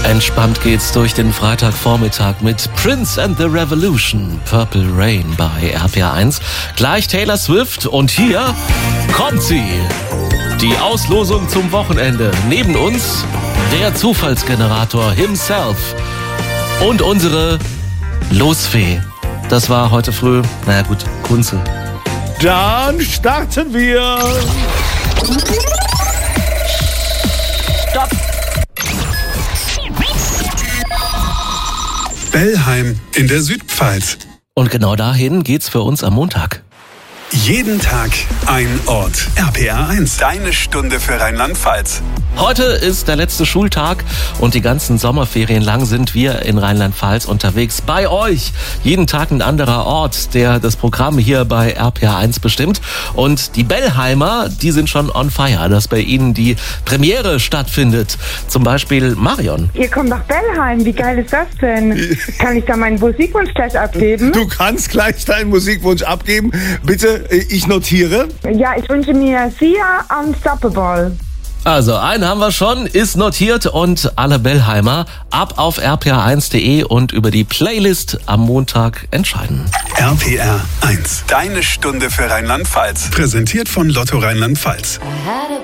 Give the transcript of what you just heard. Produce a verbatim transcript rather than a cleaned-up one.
Entspannt geht's durch den Freitagvormittag mit Prince and the Revolution, Purple Rain bei R P R eins. Gleich Taylor Swift und hier kommt sie. Die Auslosung zum Wochenende. Neben uns der Zufallsgenerator himself und unsere Losfee. Das war heute früh, naja gut, Kunze. Dann starten wir. Stopp! Bellheim in der Südpfalz. Und genau dahin geht's für uns am Montag. Jeden Tag ein Ort. R P R eins, deine Stunde für Rheinland-Pfalz. Heute ist der letzte Schultag und die ganzen Sommerferien lang sind wir in Rheinland-Pfalz unterwegs. Bei euch. Jeden Tag ein anderer Ort, der das Programm hier bei R P R eins bestimmt. Und die Bellheimer, die sind schon on fire, dass bei ihnen die Premiere stattfindet. Zum Beispiel Marion. Ihr kommt nach Bellheim, wie geil ist das denn? Kann ich da meinen Musikwunsch gleich abgeben? Du kannst gleich deinen Musikwunsch abgeben. Bitte, ich notiere. Ja, ich wünsche mir Sia Unstoppable. Also, einen haben wir schon, ist notiert und alle Bellheimer ab auf r p r eins punkt d e und über die Playlist am Montag entscheiden. R P R eins, deine Stunde für Rheinland-Pfalz. Präsentiert von Lotto Rheinland-Pfalz.